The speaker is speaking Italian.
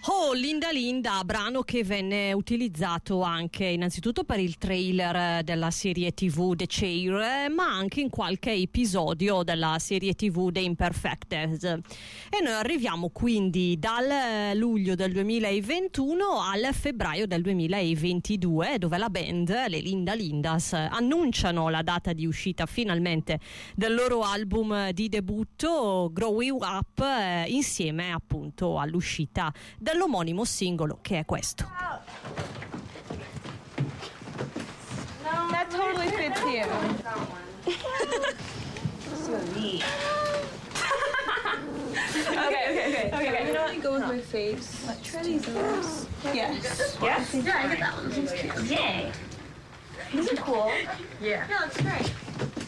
Oh, Linda Linda, brano che venne utilizzato anche innanzitutto per il trailer della serie TV The Chair, ma anche in qualche episodio della serie TV The Imperfected. E noi arriviamo quindi dal luglio del 2021 al febbraio del 2022, dove la band, le Linda Lindas, annunciano la data di uscita finalmente del loro album di debutto Growing Up, insieme appunto all'uscita dell'omonimo singolo che è questo. That totally fits you. So neat. Okay. You know what? Go with my face. Try these others. Yes. Yes? Yeah, I get that one. This one's cute. Yay. These are cool. Yeah. No, it's great.